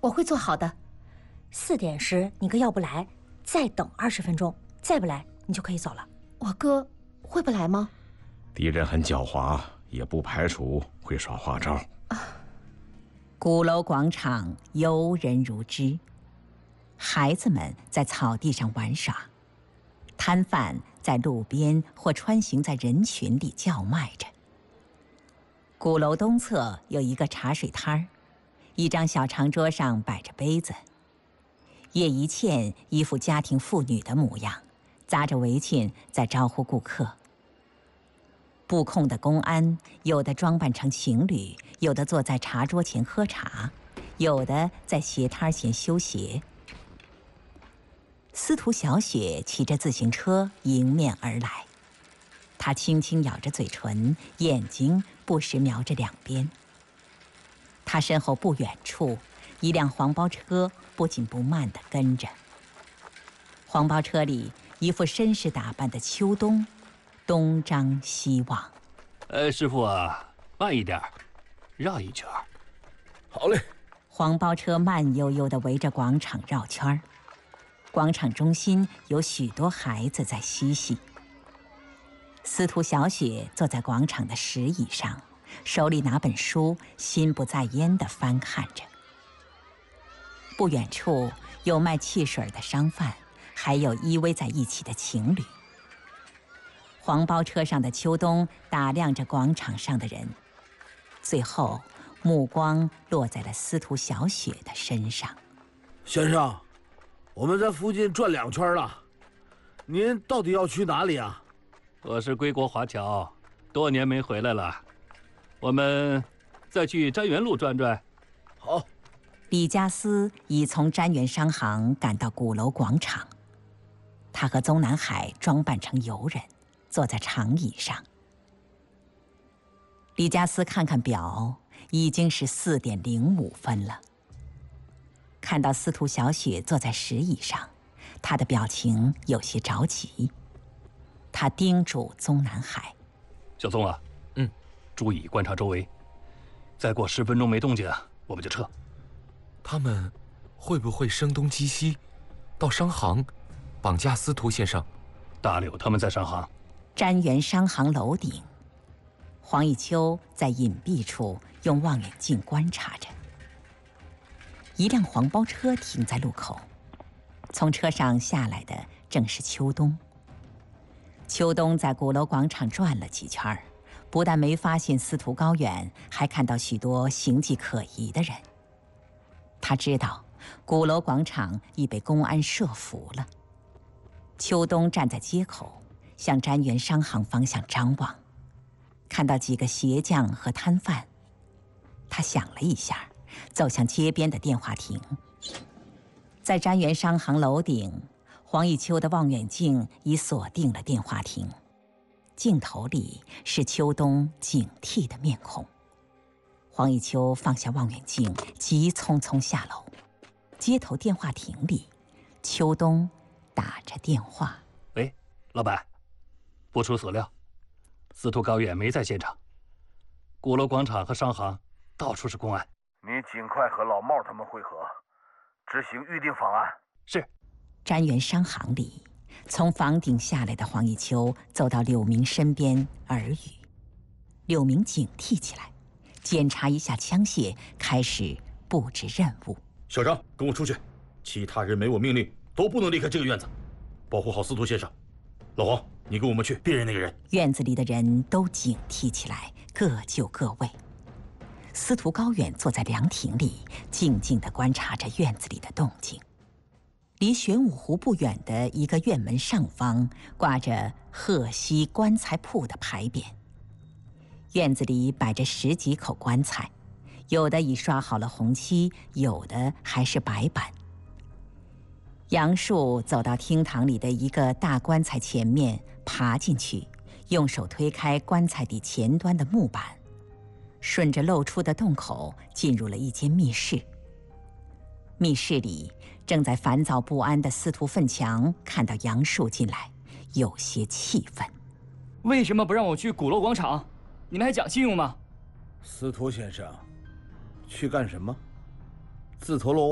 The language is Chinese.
我会做好的。4点时你哥要不来，再等20分钟，再不来你就可以走了。我哥会不来吗？ 敌人很狡猾，也不排除会耍花招。 鼓楼广场游人如织，孩子们在草地上玩耍，摊贩在路边或穿行在人群里叫卖着。鼓楼东侧有一个茶水摊儿，一张小长桌上摆着杯子。叶一茜一副家庭妇女的模样，扎着围裙在招呼顾客。布控的公安，有的装扮成情侣，有的坐在茶桌前喝茶，有的在鞋摊前修鞋。司徒小雪骑着自行车迎面而来，她轻轻咬着嘴唇，眼睛不时瞄着两边。她身后不远处，一辆黄包车不紧不慢地跟着。黄包车里，一副绅士打扮的秋冬东张西望。 师傅啊，慢一点，绕一圈。 好嘞。 黄包车慢悠悠地围着广场绕圈儿。广场中心有许多孩子在嬉戏。司徒小雪坐在广场的石椅上，手里拿本书，心不在焉地翻看着。不远处有卖汽水的商贩，还有依偎在一起的情侣。黄包车上的秋冬打量着广场上的人，最后目光落在了司徒小雪的身上。 先生，我们在附近转2圈了，您到底要去哪里啊？ 我是归国华侨，多年没回来了，我们再去瞻园路转转。 好。 李家思已从瞻园商行赶到鼓楼广场，他和宗南海装扮成游人，坐在长椅上。李家思看看表，已经是4点05分了。看到司徒小雪坐在石椅上，他的表情有些着急。他叮嘱宗南海：“ 小宗啊，注意观察周围，再过10分钟没动静，我们就撤。” 他们会不会声东击西，到商行绑架司徒先生？ 大柳他们在商行。 瞻园商行楼顶，黄以秋在隐蔽处用望远镜观察着。一辆黄包车停在路口，从车上下来的正是秋冬。秋冬在鼓楼广场转了几圈，不但没发现司徒高远，还看到许多形迹可疑的人。他知道鼓楼广场已被公安设伏了。秋冬站在街口，向瞻园商行方向张望，看到几个鞋匠和摊贩，他想了一下，走向街边的电话亭。在瞻园商行楼顶，黄以秋的望远镜已锁定了电话亭，镜头里是秋冬警惕的面孔。黄以秋放下望远镜，急匆匆下楼。街头电话亭里，秋冬打着电话：“ 喂，老板，不出所料，司徒高远没在现场。鼓楼广场和商行到处是公安。 你尽快和老茂他们会合，执行预定方案。” 是。 瞻园商行里，从房顶下来的黄以秋走到柳明身边耳语。柳明警惕起来，检查一下枪械，开始布置任务。 小张，跟我出去，其他人没我命令都不能离开这个院子，保护好司徒先生。老黄，你跟我们去辨认那个人。 院子里的人都警惕起来，各就各位。司徒高远坐在凉亭里，静静地观察着院子里的动静。离玄武湖不远的一个院门上方，挂着鹤溪棺材铺的牌匾。院子里摆着10几口棺材，有的已刷好了红漆，有的还是白板。杨树走到厅堂里的一个大棺材前面，爬进去，用手推开棺材底前端的木板，顺着露出的洞口进入了一间密室。密室里正在烦躁不安的司徒奋强看到杨树进来，有些气愤。 为什么不让我去鼓楼广场？你们还讲信用吗？ 司徒先生，去干什么？自投罗网。